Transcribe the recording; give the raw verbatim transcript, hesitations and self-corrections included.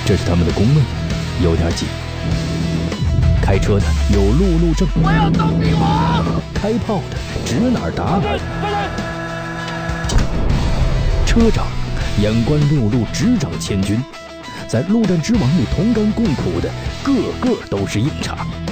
这是他们的工位，有点紧。开车的有路怒症， 我要当帝王； 开炮的指哪儿打哪儿。车长眼观六路，执掌千军，在陆战之王里同甘共苦的个个都是硬茬。